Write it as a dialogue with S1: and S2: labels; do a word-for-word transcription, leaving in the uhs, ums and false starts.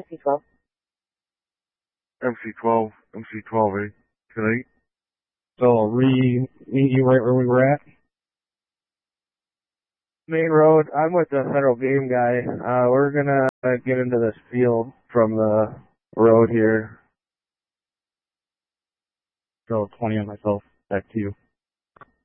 S1: C twelve.
S2: M C twelve, M C twelve A, ten eight.
S3: So I'll re meet you right where we were at.
S4: Main road. I'm with the federal game guy. Uh, we're gonna uh, get into this field from the road here.
S3: So twenty on myself. Back to you.